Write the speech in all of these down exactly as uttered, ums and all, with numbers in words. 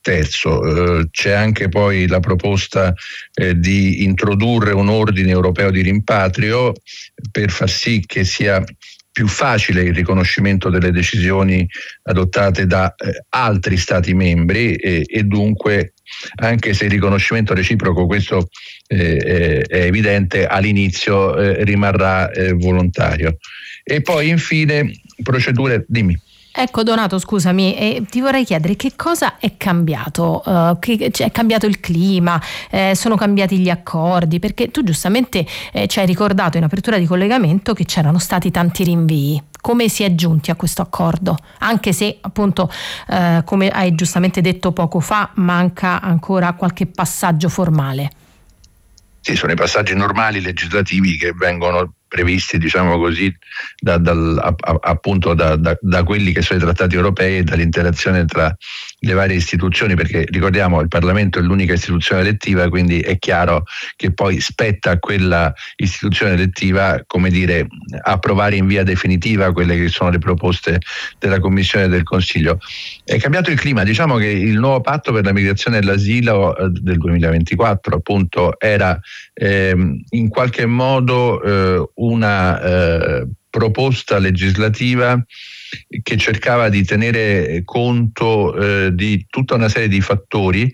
terzo. Eh, c'è anche poi la proposta eh, di introdurre un ordine europeo di rimpatrio per far sì che sia più facile il riconoscimento delle decisioni adottate da eh, altri Stati membri e, e dunque, anche se il riconoscimento reciproco, questo eh, è evidente, all'inizio eh, rimarrà eh, volontario. E poi infine procedure, dimmi. Ecco Donato, scusami, eh, ti vorrei chiedere che cosa è cambiato, uh, che, cioè, è cambiato il clima, eh, sono cambiati gli accordi, perché tu giustamente eh, ci hai ricordato in apertura di collegamento che c'erano stati tanti rinvii. Come si è giunti a questo accordo? Anche se appunto, eh, come hai giustamente detto poco fa, manca ancora qualche passaggio formale. Sì, sono i passaggi normali legislativi che vengono previsti, diciamo così, da, dal, a, appunto da, da, da quelli che sono i trattati europei e dall'interazione tra le varie istituzioni, perché ricordiamo il Parlamento è l'unica istituzione elettiva, quindi è chiaro che poi spetta a quella istituzione elettiva, come dire, approvare in via definitiva quelle che sono le proposte della Commissione e del Consiglio. È cambiato il clima, diciamo che il nuovo patto per la migrazione e l'asilo eh, del duemilaventiquattro appunto era eh, in qualche modo eh, una eh, proposta legislativa che cercava di tenere conto eh, di tutta una serie di fattori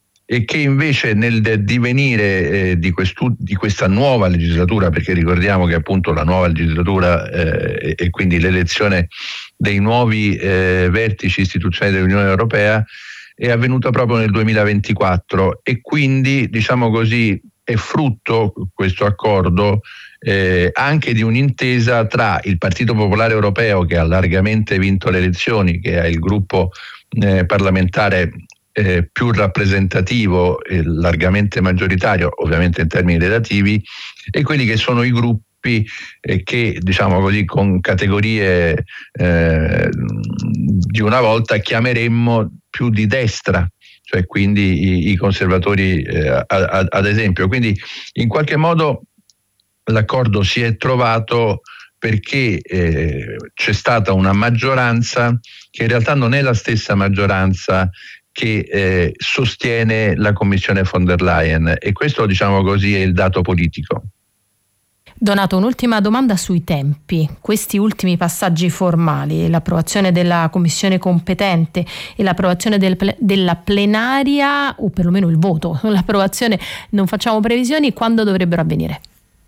e che invece nel divenire eh, di, di questa nuova legislatura, perché ricordiamo che appunto la nuova legislatura eh, e quindi l'elezione dei nuovi eh, vertici istituzionali dell'Unione Europea è avvenuta proprio nel duemilaventiquattro e quindi, diciamo così, è frutto questo accordo Eh, anche di un'intesa tra il Partito Popolare Europeo, che ha largamente vinto le elezioni, che è il gruppo eh, parlamentare eh, più rappresentativo e largamente maggioritario, ovviamente in termini relativi, e quelli che sono i gruppi eh, che, diciamo così, con categorie eh, di una volta chiameremmo più di destra, cioè quindi i, i conservatori eh, a, a, ad esempio. Quindi in qualche modo l'accordo si è trovato perché eh, c'è stata una maggioranza che in realtà non è la stessa maggioranza che eh, sostiene la Commissione von der Leyen, e questo, diciamo così, è il dato politico. Donato, un'ultima domanda sui tempi. Questi ultimi passaggi formali, l'approvazione della commissione competente e l'approvazione del, della plenaria, o perlomeno il voto, l'approvazione, non facciamo previsioni, quando dovrebbero avvenire?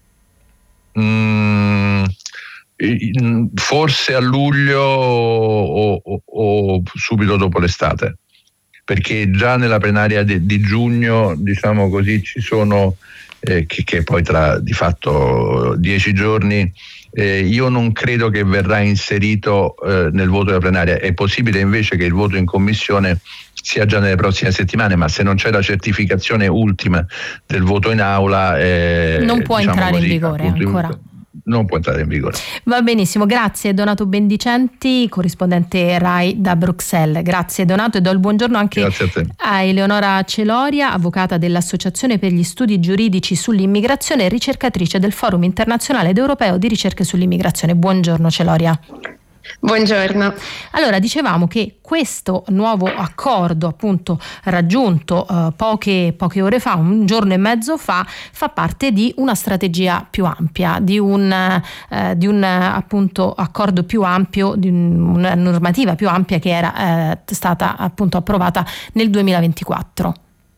Mm, forse a luglio o, o, o subito dopo l'estate, perché già nella plenaria di, di giugno, diciamo così, ci sono eh, che, che poi tra di fatto dieci giorni eh, io non credo che verrà inserito eh, nel voto della plenaria. È possibile invece che il voto in commissione sia già nelle prossime settimane, ma se non c'è la certificazione ultima del voto in aula eh, non può diciamo entrare così, in vigore appunto, ancora. Non può entrare in vigore. Va benissimo, grazie Donato Bendicenti, corrispondente RAI da Bruxelles. Grazie Donato, e do il buongiorno anche a, a Eleonora Celoria, avvocata dell'Associazione per gli Studi Giuridici sull'Immigrazione e ricercatrice del Forum Internazionale ed Europeo di Ricerche sull'Immigrazione. Buongiorno Celoria. Buongiorno. Allora, dicevamo che questo nuovo accordo, appunto raggiunto eh, poche, poche ore fa, un giorno e mezzo fa, fa parte di una strategia più ampia, di un, eh, di un appunto accordo più ampio, di un, una normativa più ampia che era eh, stata appunto approvata nel duemilaventiquattro.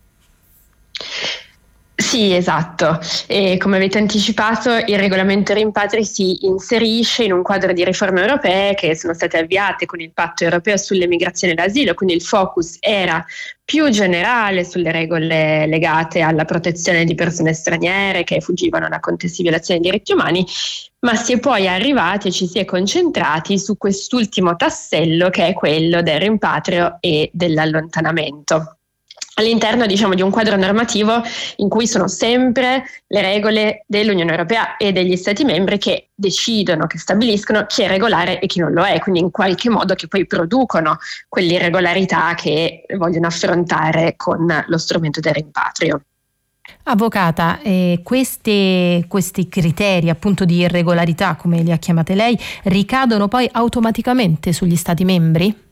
Sì, esatto. E come avete anticipato, il regolamento rimpatri si inserisce in un quadro di riforme europee che sono state avviate con il patto europeo sulle migrazioni e l'asilo, quindi il focus era più generale sulle regole legate alla protezione di persone straniere che fuggivano da contesti violazioni dei diritti umani, ma si è poi arrivati e ci si è concentrati su quest'ultimo tassello, che è quello del rimpatrio e dell'allontanamento, all'interno, diciamo, di un quadro normativo in cui sono sempre le regole dell'Unione Europea e degli Stati membri che decidono, che stabiliscono chi è regolare e chi non lo è, quindi in qualche modo che poi producono quell'irregolarità che vogliono affrontare con lo strumento del rimpatrio. Avvocata, eh, queste, questi criteri appunto di irregolarità, come li ha chiamate lei, ricadono poi automaticamente sugli Stati membri?